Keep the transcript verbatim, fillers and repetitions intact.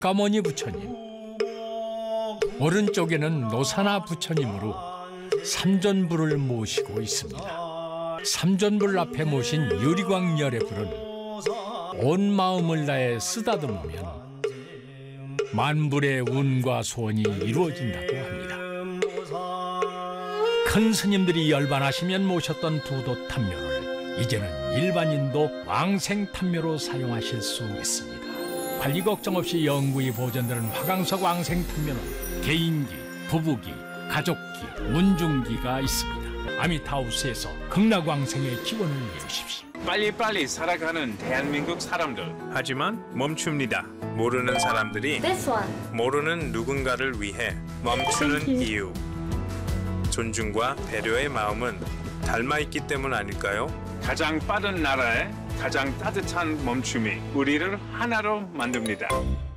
까머니 부처님, 오른쪽에는 노사나 부처님으로 삼존불을 모시고 있습니다. 삼존불 앞에 모신 유리광열의 불은 온 마음을 다해 쓰다듬으면 만불의 운과 소원이 이루어진다고 합니다. 큰 스님들이 열반하시면 모셨던 부도 탐묘를 이제는 일반인도 왕생탐묘로 사용하실 수 있습니다. 관리 걱정 없이 영구히 보존되는 화강석 왕생탐묘는 개인기, 부부기, 가족기, 문중기가 있습니다. 아미타우스에서 극락왕생의 기원을 이루십시오. 빨리빨리 살아가는 대한민국 사람들. 하지만 멈춥니다. 모르는 사람들이 This one. 모르는 누군가를 위해 멈추는 이유. 존중과 배려의 마음은 닮아있기 때문 아닐까요? 가장 빠른 나라에 가장 따뜻한 멈춤이 우리를 하나로 만듭니다.